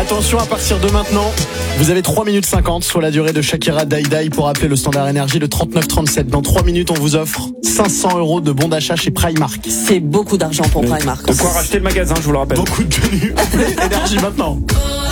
Attention, à partir de maintenant, vous avez 3 minutes 50, soit la durée de Shakira Daïdaï pour appeler le standard énergie, le 3937. Dans 3 minutes, on vous offre 500 € de bons d'achat chez Primark. C'est beaucoup d'argent pour Primark. De quoi racheter le magasin, je vous le rappelle. Beaucoup de tenues. Appelez énergie maintenant.